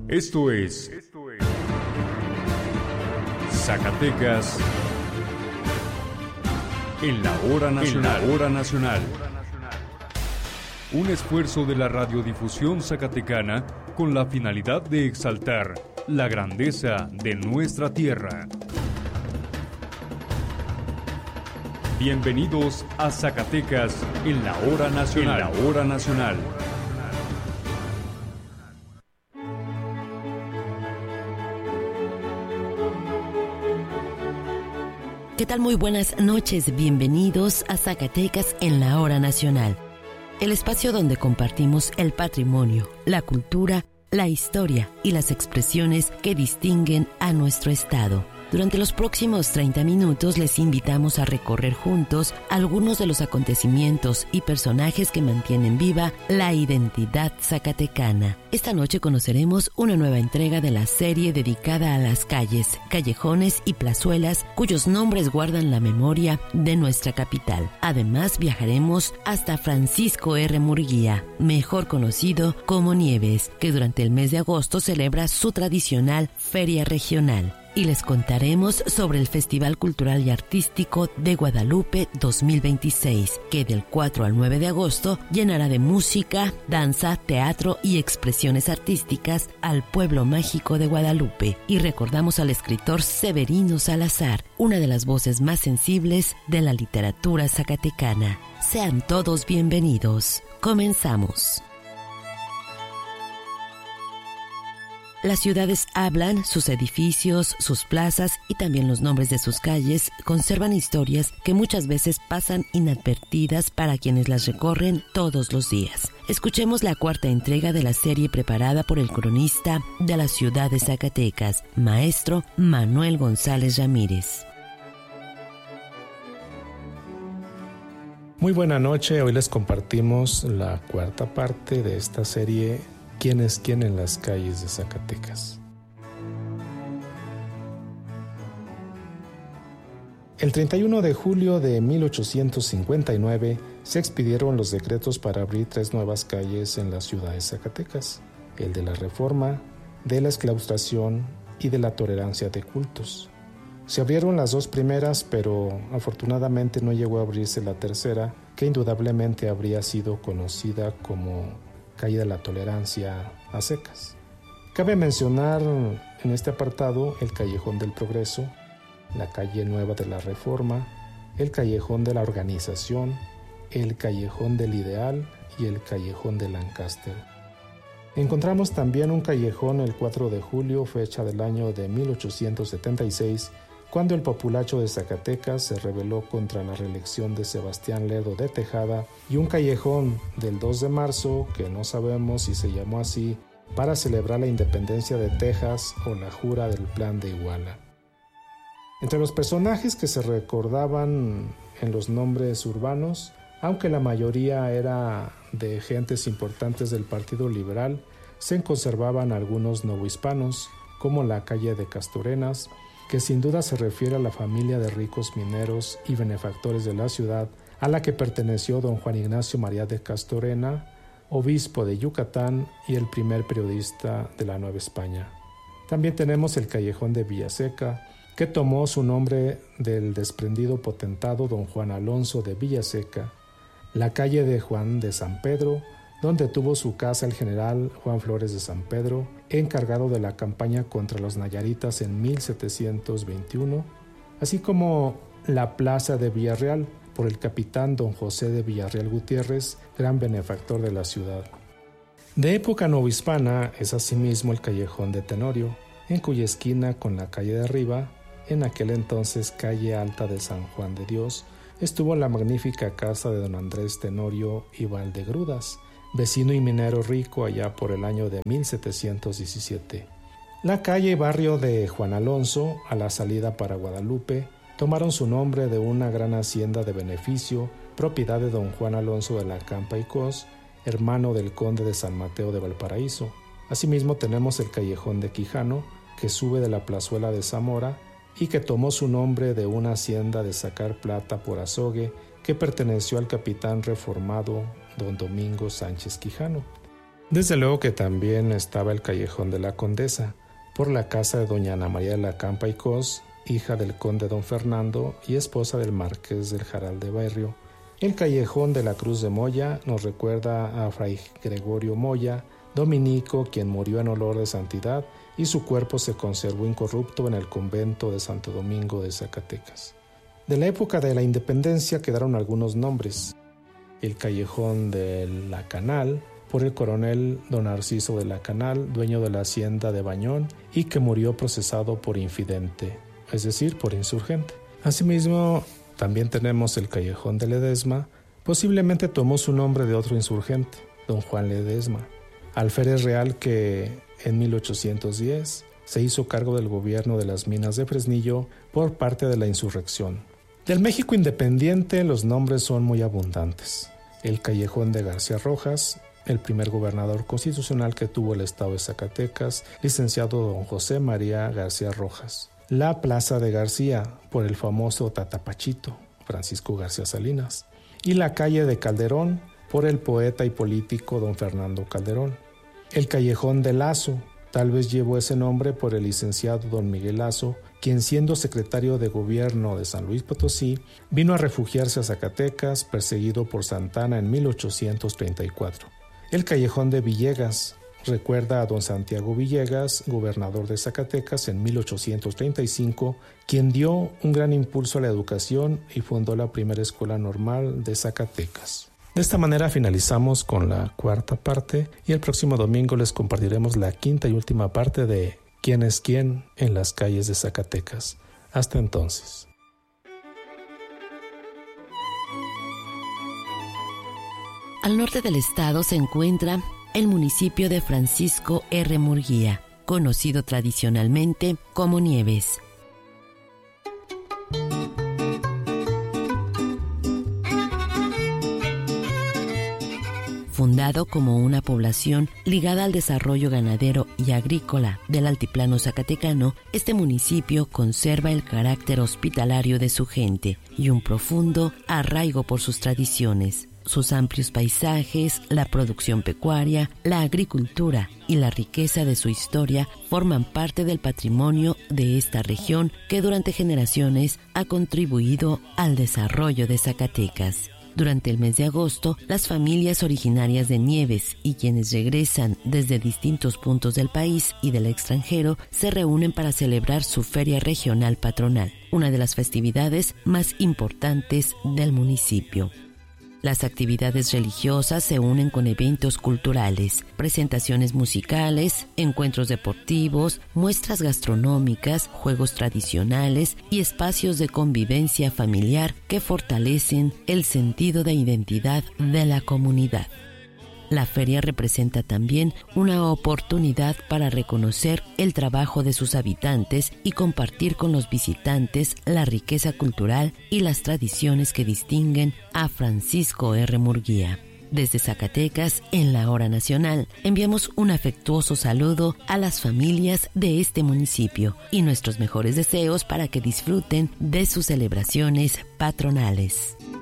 Esto es Zacatecas en la hora nacional. Un esfuerzo de la radiodifusión zacatecana con la finalidad de exaltar la grandeza de nuestra tierra. Bienvenidos a Zacatecas en la hora nacional. ¿Qué tal? Muy buenas noches, bienvenidos a Zacatecas en la hora nacional, el espacio donde compartimos el patrimonio, la cultura, la historia y las expresiones que distinguen a nuestro estado. Durante los próximos 30 minutos les invitamos a recorrer juntos algunos de los acontecimientos y personajes que mantienen viva la identidad zacatecana. Esta noche conoceremos una nueva entrega de la serie dedicada a las calles, callejones y plazuelas cuyos nombres guardan la memoria de nuestra capital. Además, viajaremos hasta Francisco R. Murguía, mejor conocido como Nieves, que durante el mes de agosto celebra su tradicional feria regional. Y les contaremos sobre el Festival Cultural y Artístico de Guadalupe 2026, que del 4 al 9 de agosto llenará de música, danza, teatro y expresiones artísticas al pueblo mágico de Guadalupe. Y recordamos al escritor Severino Salazar, una de las voces más sensibles de la literatura zacatecana. Sean todos bienvenidos. Comenzamos. Las ciudades hablan, sus edificios, sus plazas y también los nombres de sus calles conservan historias que muchas veces pasan inadvertidas para quienes las recorren todos los días. Escuchemos la cuarta entrega de la serie preparada por el cronista de la ciudad de Zacatecas, maestro Manuel González Ramírez. Muy buena noche, hoy les compartimos la cuarta parte de esta serie ¿Quién es quién en las calles de Zacatecas? El 31 de julio de 1859 se expidieron los decretos para abrir 3 nuevas calles en la ciudad de Zacatecas: el de la Reforma, de la Exclaustración y de la Tolerancia de Cultos. Se abrieron las 2 primeras, pero afortunadamente no llegó a abrirse la tercera, que indudablemente habría sido conocida como Calle de la Tolerancia a secas. Cabe mencionar en este apartado el Callejón del Progreso, la Calle Nueva de la Reforma, el Callejón de la Organización, el Callejón del Ideal y el Callejón de Lancaster. Encontramos también un callejón el 4 de julio, fecha del año de 1876, cuando el populacho de Zacatecas se rebeló contra la reelección de Sebastián Lerdo de Tejada, y un callejón del 2 de marzo, que no sabemos si se llamó así, para celebrar la independencia de Texas o la jura del Plan de Iguala. Entre los personajes que se recordaban en los nombres urbanos, aunque la mayoría era de gentes importantes del Partido Liberal, se conservaban algunos novohispanos, como la calle de Castorenas, que sin duda se refiere a la familia de ricos mineros y benefactores de la ciudad, a la que perteneció don Juan Ignacio María de Castorena, obispo de Yucatán y el primer periodista de la Nueva España. También tenemos el callejón de Villaseca, que tomó su nombre del desprendido potentado don Juan Alonso de Villaseca, la calle de Juan de San Pedro, donde tuvo su casa el general Juan Flores de San Pedro, encargado de la campaña contra los nayaritas en 1721, así como la plaza de Villarreal, por el capitán don José de Villarreal Gutiérrez, gran benefactor de la ciudad. De época novohispana es asimismo el callejón de Tenorio, en cuya esquina con la calle de arriba, en aquel entonces calle Alta de San Juan de Dios, estuvo la magnífica casa de don Andrés Tenorio y Valdegrudas, vecino y minero rico allá por el año de 1717. La calle y barrio de Juan Alonso, a la salida para Guadalupe, tomaron su nombre de una gran hacienda de beneficio, propiedad de don Juan Alonso de la Campa y Cos, hermano del conde de San Mateo de Valparaíso. Asimismo tenemos el callejón de Quijano, que sube de la plazuela de Zamora y que tomó su nombre de una hacienda de sacar plata por azogue que perteneció al capitán reformado don Domingo Sánchez Quijano. Desde luego que también estaba el Callejón de la Condesa, por la casa de doña Ana María de la Campa y Cos, hija del conde don Fernando y esposa del marqués del Jaral de Barrio. El Callejón de la Cruz de Moya nos recuerda a Fray Gregorio Moya, dominico, quien murió en olor de santidad y su cuerpo se conservó incorrupto en el convento de Santo Domingo de Zacatecas. De la época de la independencia quedaron algunos nombres: el Callejón de la Canal, por el coronel don Narciso de la Canal, dueño de la hacienda de Bañón y que murió procesado por infidente, es decir, por insurgente. Asimismo, también tenemos el Callejón de Ledesma, posiblemente tomó su nombre de otro insurgente, don Juan Ledesma, alférez real que en 1810 se hizo cargo del gobierno de las minas de Fresnillo por parte de la insurrección. Del México independiente los nombres son muy abundantes: el Callejón de García Rojas, el primer gobernador constitucional que tuvo el estado de Zacatecas, licenciado don José María García Rojas; la Plaza de García, por el famoso Tatapachito, Francisco García Salinas; y la calle de Calderón, por el poeta y político don Fernando Calderón. El Callejón de Lazo, tal vez llevó ese nombre por el licenciado don Miguel Lazo, quien siendo secretario de gobierno de San Luis Potosí, vino a refugiarse a Zacatecas, perseguido por Santana en 1834. El Callejón de Villegas recuerda a don Santiago Villegas, gobernador de Zacatecas en 1835, quien dio un gran impulso a la educación y fundó la primera escuela normal de Zacatecas. De esta manera finalizamos con la cuarta parte y el próximo domingo les compartiremos la quinta y última parte de ¿Quién es quién en las calles de Zacatecas? Hasta entonces. Al norte del estado se encuentra el municipio de Francisco R. Murguía, conocido tradicionalmente como Nieves. Fundado como una población ligada al desarrollo ganadero y agrícola del altiplano zacatecano, este municipio conserva el carácter hospitalario de su gente y un profundo arraigo por sus tradiciones. Sus amplios paisajes, la producción pecuaria, la agricultura y la riqueza de su historia forman parte del patrimonio de esta región que durante generaciones ha contribuido al desarrollo de Zacatecas. Durante el mes de agosto, las familias originarias de Nieves y quienes regresan desde distintos puntos del país y del extranjero se reúnen para celebrar su Feria Regional Patronal, una de las festividades más importantes del municipio. Las actividades religiosas se unen con eventos culturales, presentaciones musicales, encuentros deportivos, muestras gastronómicas, juegos tradicionales y espacios de convivencia familiar que fortalecen el sentido de identidad de la comunidad. La feria representa también una oportunidad para reconocer el trabajo de sus habitantes y compartir con los visitantes la riqueza cultural y las tradiciones que distinguen a Francisco R. Murguía. Desde Zacatecas, en la Hora Nacional, enviamos un afectuoso saludo a las familias de este municipio y nuestros mejores deseos para que disfruten de sus celebraciones patronales.